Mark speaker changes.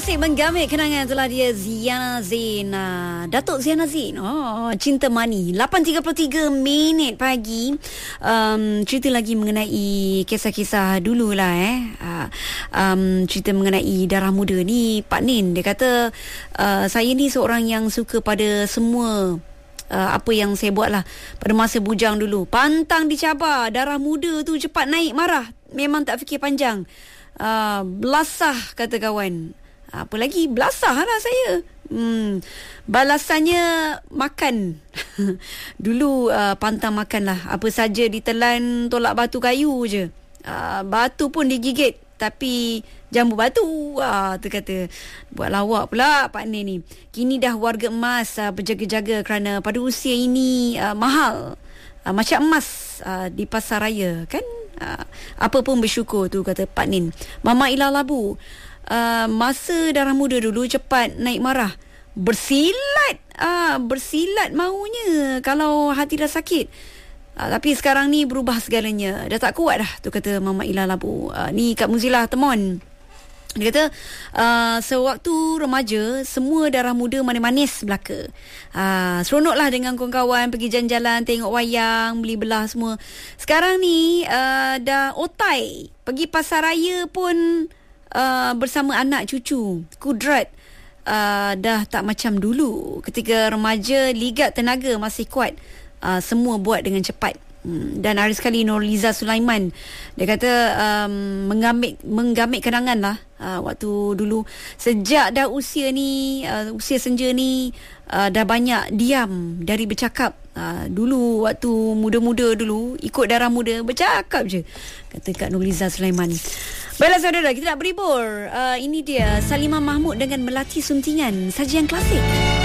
Speaker 1: Masih menggamit kenangan itulah dia Ziana Zain. Datuk Ziana Zain. Cinta Mani. 8.33 minit pagi. Cerita lagi mengenai kisah-kisah dululah cerita mengenai darah muda ni. Pak Nin dia kata saya ni seorang yang suka pada semua apa yang saya buat lah pada masa bujang dulu. Pantang dicabar, darah muda tu cepat naik marah, memang tak fikir panjang. Belasah kata kawan. Apa lagi? Belasah lah saya. Balasannya makan. Dulu pantang makan lah. Apa saja ditelan, tolak batu kayu je. Batu pun digigit, tapi jambu batu. Tu kata. Buat lawak pula Pak Nin ni. Kini dah warga emas, berjaga-jaga kerana pada usia ini mahal. Macam emas di pasar raya kan. Apa pun bersyukur tu kata Pak Nin. Mama Ila Labu. Masa darah muda dulu cepat naik marah, bersilat maunya kalau hati dah sakit. Tapi sekarang ni berubah segalanya, dah tak kuat dah tu kata Mama Ila Labu. Ni Kak Muzilah Temon. Dia kata sewaktu remaja semua darah muda manis-manis belaka. Seronoklah dengan kawan-kawan pergi jalan-jalan, tengok wayang, beli belah semua. Sekarang ni dah otai, pergi pasar raya pun bersama anak cucu. Kudrat dah tak macam dulu. Ketika remaja, ligat tenaga masih kuat. Semua buat dengan cepat. Dan hari sekali Nurliza Sulaiman dia kata menggamit kenangan lah waktu dulu. Sejak dah usia ni, usia senja ni, dah banyak diam dari bercakap. Dulu waktu muda-muda dulu, ikut darah muda, bercakap je, kata Kak Nurliza Sulaiman. Baiklah saudara, kita nak berhibur. Ini dia Salimah Mahmud dengan Melati Suntingan, sajian klasik.